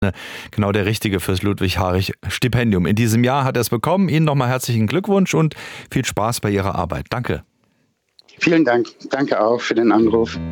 genau der Richtige fürs Ludwig-Harich-Stipendium. In diesem Jahr hat er es bekommen. Ihnen nochmal herzlichen Glückwunsch und viel Spaß bei Ihrer Arbeit. Danke. Vielen Dank. Danke auch für den Anruf.